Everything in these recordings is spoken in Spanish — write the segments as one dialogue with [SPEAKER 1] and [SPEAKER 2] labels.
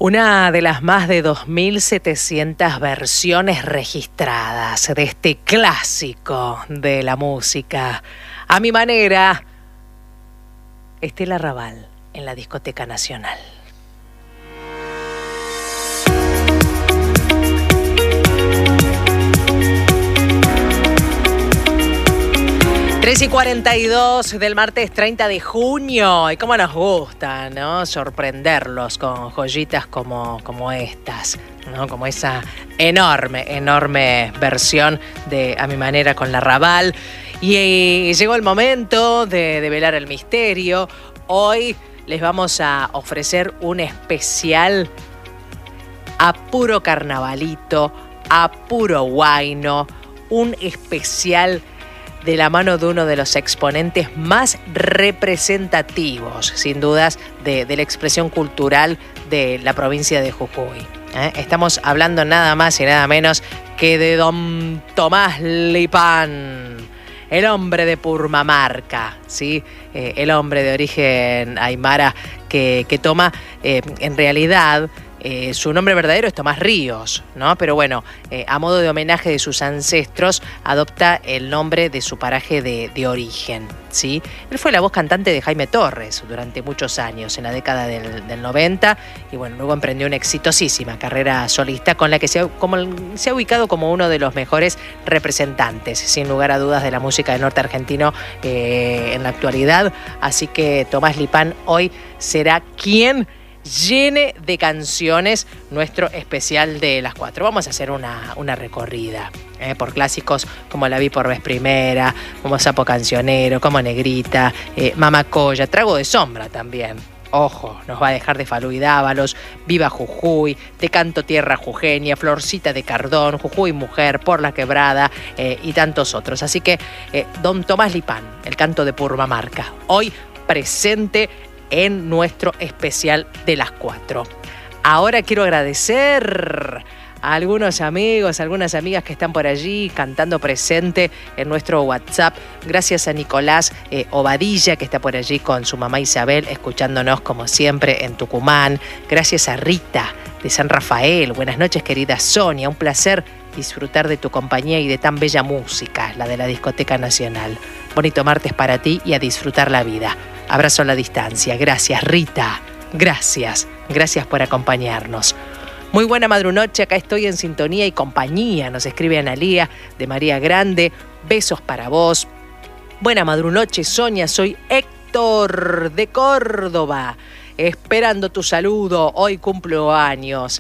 [SPEAKER 1] Una de las más de 2.700 versiones registradas de este clásico de la música. A mi manera, Estela Raval en la Discoteca Nacional. Tres y 42 del martes 30 de junio. Y cómo nos gusta, ¿no? Sorprenderlos con joyitas como estas, ¿no? Como esa enorme versión de A mi manera con la Raval. Y llegó el momento de develar el misterio. Hoy les vamos a ofrecer un especial a puro carnavalito, a puro huayno, un especial de la mano de uno de los exponentes más representativos, sin dudas, de la expresión cultural de la provincia de Jujuy. Estamos hablando nada más y nada menos que de don Tomás Lipán, el hombre de Purmamarca, ¿sí? El hombre de origen aymara que toma, en realidad, su nombre verdadero es Tomás Ríos, ¿no? Pero bueno, a modo de homenaje de sus ancestros, adopta el nombre de su paraje de origen, ¿sí? Él fue la voz cantante de Jaime Torres durante muchos años, en la década del 90, y bueno, luego emprendió una exitosísima carrera solista con la que se ha ubicado como uno de los mejores representantes, sin lugar a dudas, de la música del norte argentino en la actualidad. Así que Tomás Lipán hoy será quien llene de canciones nuestro especial de las 4. Vamos a hacer una recorrida por clásicos como La vi por vez primera, como Sapo Cancionero, como Negrita, Mamacoya, Trago de sombra también. Ojo, nos va a dejar de Falú y Dávalos, Viva Jujuy, Te canto tierra jujeña, Florcita de Cardón, Jujuy Mujer, Por la quebrada y tantos otros. Así que don Tomás Lipán, el canto de Purmamarca, hoy presente en nuestro especial de las 4. Ahora quiero agradecer a algunos amigos, algunas amigas que están por allí cantando presente en nuestro WhatsApp. Gracias a Nicolás Obadilla, que está por allí con su mamá Isabel, escuchándonos como siempre en Tucumán. Gracias a Rita de San Rafael. Buenas noches, querida Sonia. Un placer disfrutar de tu compañía y de tan bella música, la de la Discoteca Nacional. Bonito martes para ti y a disfrutar la vida. Abrazo a la distancia. Gracias, Rita. Gracias por acompañarnos. Muy buena madrunoche, acá estoy en sintonía y compañía. Nos escribe Analía de María Grande. Besos para vos. Buena madrunoche, Sonia. Soy Héctor de Córdoba. Esperando tu saludo. Hoy cumplo años.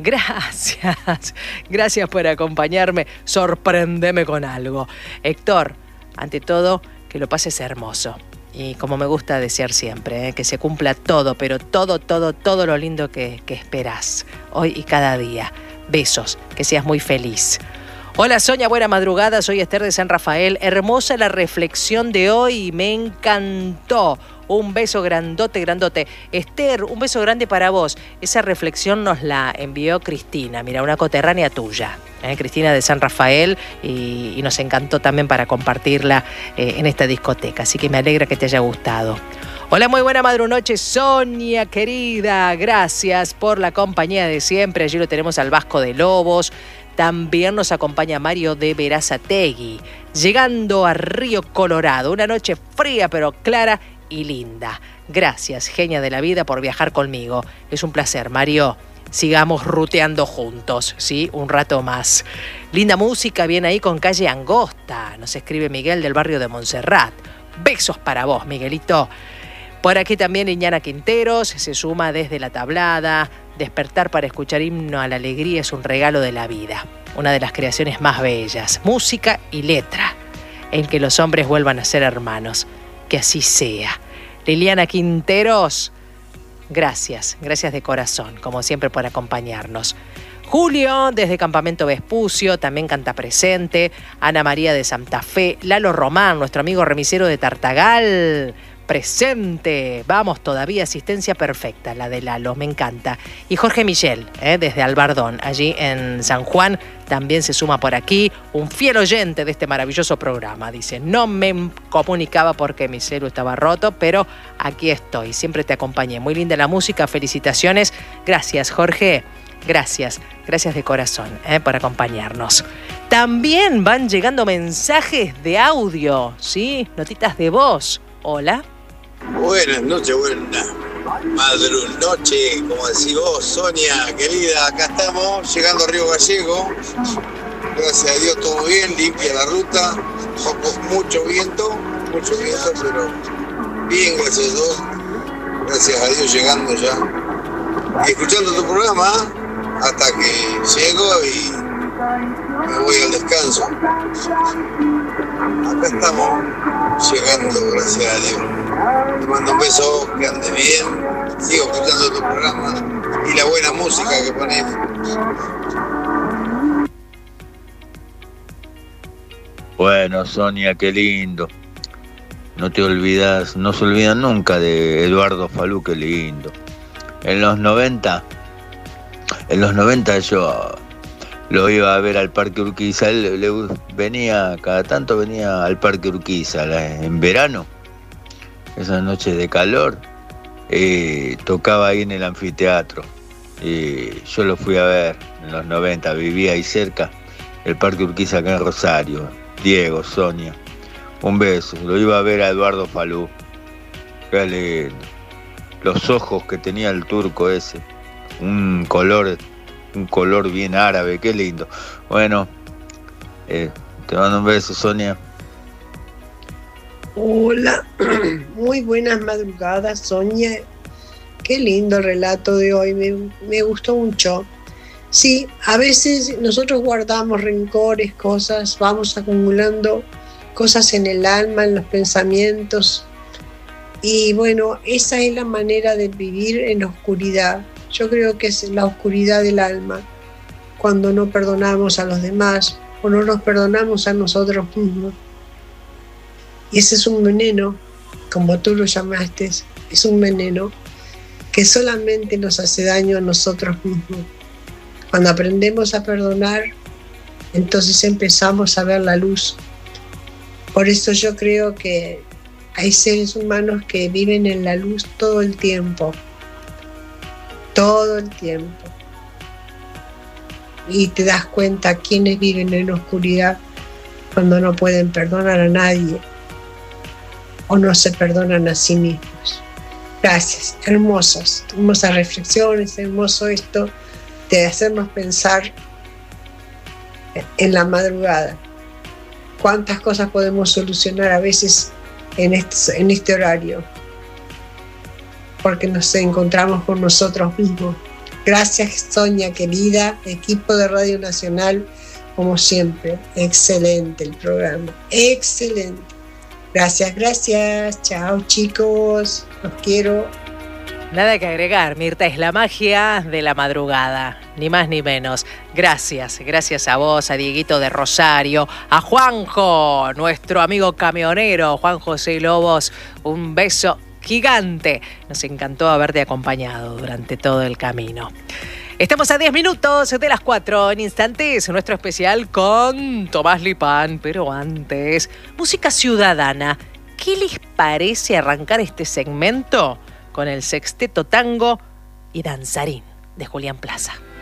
[SPEAKER 1] Gracias por acompañarme. Sorpréndeme con algo. Héctor, ante todo, que lo pases hermoso. Y como me gusta desear siempre, que se cumpla todo, pero todo lo lindo que esperás hoy y cada día. Besos, que seas muy feliz. Hola Sonia, buena madrugada, soy Esther de San Rafael. Hermosa la reflexión de hoy, me encantó. Un beso grandote. Esther, un beso grande para vos. Esa reflexión nos la envió Cristina, mira, una coterránea tuya, Cristina de San Rafael, y nos encantó también para compartirla en esta discoteca. Así que me alegra que te haya gustado. Hola, muy buena madrunoche, Sonia, querida. Gracias por la compañía de siempre. Allí lo tenemos al Vasco de Lobos. También nos acompaña Mario de Berazategui. Llegando a Río Colorado. Una noche fría pero clara y linda. Gracias, genia de la vida, por viajar conmigo. Es un placer, Mario. Sigamos ruteando juntos, ¿sí? Un rato más. Linda música, bien ahí con Calle Angosta. Nos escribe Miguel del barrio de Montserrat. Besos para vos, Miguelito. Por aquí también Iñana Quinteros se suma desde La Tablada. Despertar para escuchar himno a la alegría es un regalo de la vida. Una de las creaciones más bellas. Música y letra. En que los hombres vuelvan a ser hermanos. Que así sea. Liliana Quinteros, gracias de corazón, como siempre, por acompañarnos. Julio, desde Campamento Vespucio, también canta presente. Ana María de Santa Fe. Lalo Román, nuestro amigo remisero de Tartagal. presente. Vamos todavía, asistencia perfecta, la de Lalo, me encanta. Y Jorge Michel, desde Albardón, allí en San Juan, también se suma por aquí, un fiel oyente de este maravilloso programa. Dice, no me comunicaba porque mi celu estaba roto, pero aquí estoy, siempre te acompañé. Muy linda la música, felicitaciones. Gracias, Jorge. Gracias de corazón por acompañarnos. También van llegando mensajes de audio, ¿sí? Notitas de voz. Hola.
[SPEAKER 2] Buenas noches, buenas noche, como decís vos, Sonia, querida, acá estamos, llegando a Río Gallego. Gracias a Dios todo bien, limpia la ruta, mucho viento, pero bien, gracias a Dios. Gracias a Dios llegando ya. Y escuchando tu programa hasta que llego y me voy al descanso. Acá estamos llegando, gracias a Dios. Te mando un beso, que andes bien. Sigo escuchando tu programa y la buena música que pones.
[SPEAKER 3] Bueno, Sonia, qué lindo. No se olvidan nunca de Eduardo Falú, qué lindo. En los 90 yo lo iba a ver al Parque Urquiza. Él cada tanto venía al Parque Urquiza en verano, esas noches de calor, tocaba ahí en el anfiteatro. Yo lo fui a ver en los 90, vivía ahí cerca, el Parque Urquiza acá en Rosario. Diego, Sonia, un beso. Lo iba a ver a Eduardo Falú. Qué lindo. Los ojos que tenía el turco ese, un color bien árabe, qué lindo. Bueno, te mando un beso, Sonia.
[SPEAKER 4] Hola, muy buenas madrugadas, Sonia. Qué lindo el relato de hoy, me gustó mucho. Sí, a veces nosotros guardamos rencores, cosas, vamos acumulando cosas en el alma, en los pensamientos. Y bueno, esa es la manera de vivir en la oscuridad. Yo creo que es la oscuridad del alma, cuando no perdonamos a los demás o no nos perdonamos a nosotros mismos. Y ese es un veneno, como tú lo llamaste, es un veneno que solamente nos hace daño a nosotros mismos. Cuando aprendemos a perdonar, entonces empezamos a ver la luz. Por eso yo creo que hay seres humanos que viven en la luz todo el tiempo. Todo el tiempo. Y te das cuenta quiénes viven en la oscuridad cuando no pueden perdonar a nadie o no se perdonan a sí mismos. Gracias, hermosas reflexiones, hermoso esto de hacernos pensar en la madrugada. Cuántas cosas podemos solucionar a veces en este horario, porque nos encontramos con nosotros mismos. Gracias, Sonia, querida, equipo de Radio Nacional, como siempre, excelente el programa, excelente. Gracias, chao chicos, los quiero.
[SPEAKER 1] Nada que agregar, Mirta, es la magia de la madrugada, ni más ni menos. Gracias a vos, a Dieguito de Rosario, a Juanjo, nuestro amigo camionero, Juan José Lobos, un beso gigante. Nos encantó haberte acompañado durante todo el camino. Estamos a 10 minutos de las 4, en instantes, nuestro especial con Tomás Lipán, pero antes, música ciudadana. ¿Qué les parece arrancar este segmento con el Sexteto Tango y Danzarín de Julián Plaza?